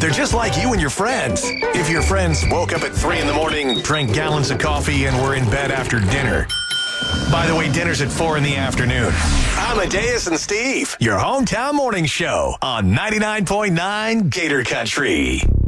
They're just like you and your friends. If your friends woke up at 3 in the morning, drank gallons of coffee, and were in bed after dinner. By the way, dinner's at 4 in the afternoon. Amadeus and Steve, your hometown morning show on 99.9 Gator Country.